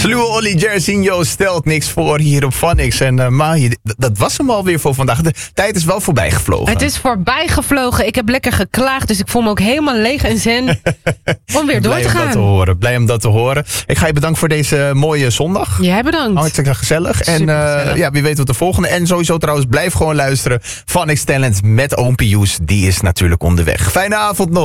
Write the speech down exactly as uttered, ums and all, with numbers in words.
Sluwe Olly Jairzinho stelt niks voor hier op Phonix. En uh, Mahi, d- dat was hem alweer voor vandaag. De tijd is wel voorbij gevlogen. Het is voorbij gevlogen. Ik heb lekker geklaagd, dus ik voel me ook helemaal leeg en zen om weer door Blij te om dat gaan. te horen. Blij om dat te horen. Ik ga je bedanken voor deze mooie zondag. Jij bedankt. Hartstikke gezellig. En uh, Supergezellig. ja, wie weet wat de volgende. En sowieso trouwens, blijf gewoon luisteren. Phonix Talent met Oompie Joes. Die is natuurlijk onderweg. Fijne avond nog.